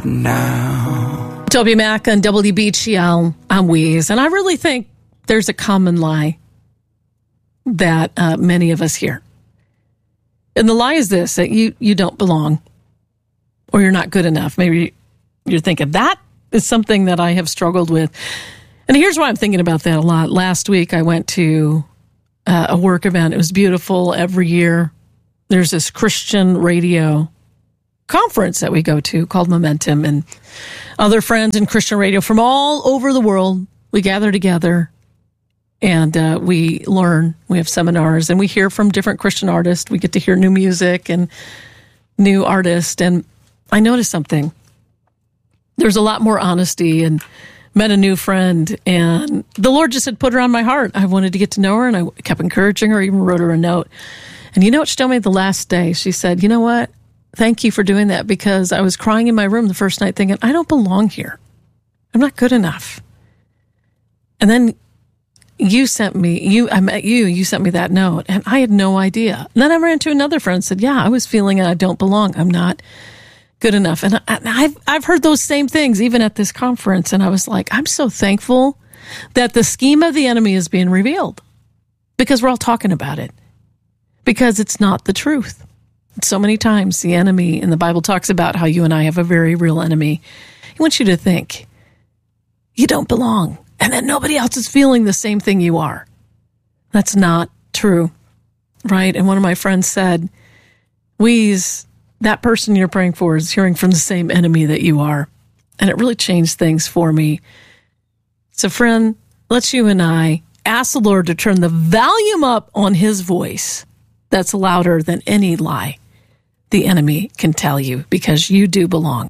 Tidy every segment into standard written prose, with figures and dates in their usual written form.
now. Toby Mac on WBGL. I'm Weeze, and I really think there's a common lie that many of us hear. And the lie is this, that you don't belong or you're not good enough. Maybe you're thinking that is something that I have struggled with. And here's why I'm thinking about that a lot. Last week, I went to a work event. It was beautiful. Every year, there's this Christian radio conference that we go to called Momentum, and other friends in Christian radio from all over the world. We gather together and we learn. We have seminars and we hear from different Christian artists. We get to hear new music and new artists. And I noticed something. There's a lot more honesty, and met a new friend, and the Lord just had put her on my heart. I wanted to get to know her, and I kept encouraging her, even wrote her a note. And you know what she told me the last day? She said, you know what? Thank you for doing that, because I was crying in my room the first night thinking, I don't belong here. I'm not good enough. And then you sent me, I met you, you sent me that note, and I had no idea. And then I ran to another friend and said, yeah, I was feeling I don't belong. I'm not good enough. And I've heard those same things even at this conference. And I was like, I'm so thankful that the scheme of the enemy is being revealed, because we're all talking about it, because it's not the truth. So many times the enemy in the Bible talks about how you and I have a very real enemy. He wants you to think you don't belong and that nobody else is feeling the same thing you are. That's not true, right? And one of my friends said, Weeze, that person you're praying for is hearing from the same enemy that you are. And it really changed things for me. So friend, let's you and I ask the Lord to turn the volume up on his voice that's louder than any lie the enemy can tell you, because you do belong.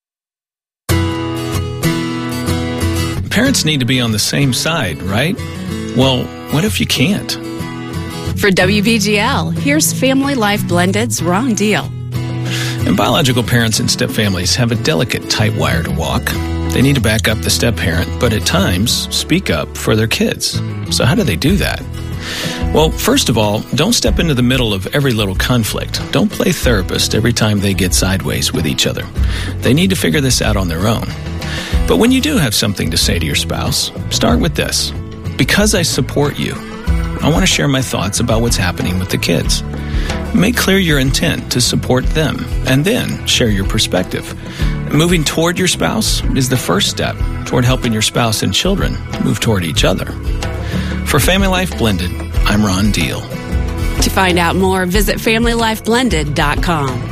Parents need to be on the same side, right? Well, what if you can't? For WBGL, here's Family Life Blended's Wrong Deal. And biological parents and step-families have a delicate, tight wire to walk. They need to back up the step-parent, but at times, speak up for their kids. So how do they do that? Well, first of all, don't step into the middle of every little conflict. Don't play therapist every time they get sideways with each other. They need to figure this out on their own. But when you do have something to say to your spouse, start with this. Because I support you, I want to share my thoughts about what's happening with the kids. Make clear your intent to support them, and then share your perspective. Moving toward your spouse is the first step toward helping your spouse and children move toward each other. For Family Life Blended, I'm Ron Deal. To find out more, visit FamilyLifeBlended.com.